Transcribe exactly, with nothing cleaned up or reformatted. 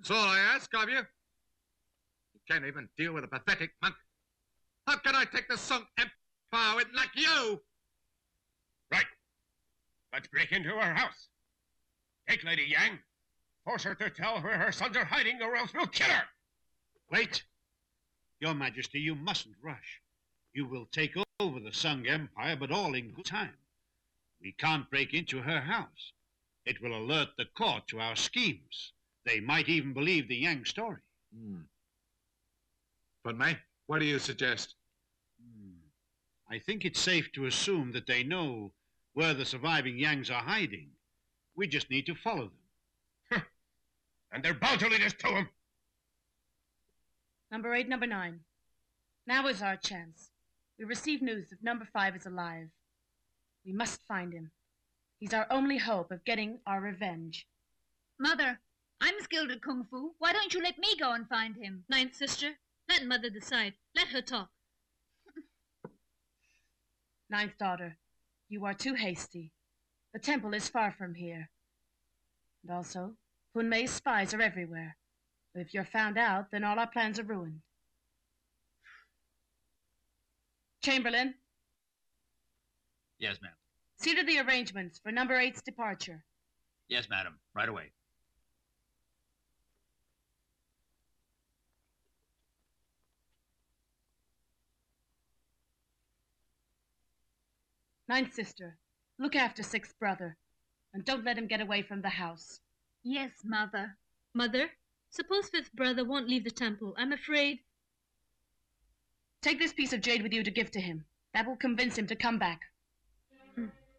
That's all I ask of you. You can't even deal with a pathetic monk. How can I take the Sung Empire with like you? Right. Let's break into her house. Take Lady Yang. Force her to tell where her sons are hiding, or else we'll kill her. Wait. Your Majesty, you mustn't rush. You will take over the Sung Empire, but all in good time. We can't break into her house. It will alert the court to our schemes. They might even believe the Yang story. Hmm. But, May, what do you suggest? Hmm. I think it's safe to assume that they know where the surviving Yangs are hiding. We just need to follow them. Huh. And they're bound to lead us to them. Number eight, number nine. Now is our chance. We received news that number five is alive. We must find him. He's our only hope of getting our revenge. Mother, I'm skilled at Kung Fu. Why don't you let me go and find him? Ninth sister, let Mother decide. Let her talk. Ninth daughter, you are too hasty. The temple is far from here. And also, Hun Mei's spies are everywhere. If you're found out, then all our plans are ruined. Chamberlain? Yes, ma'am. See to the arrangements for number eight's departure. Yes, madam. Right away. Ninth sister, look after sixth brother, and don't let him get away from the house. Yes, Mother. Mother, suppose fifth brother won't leave the temple. I'm afraid... Take this piece of jade with you to give to him. That will convince him to come back.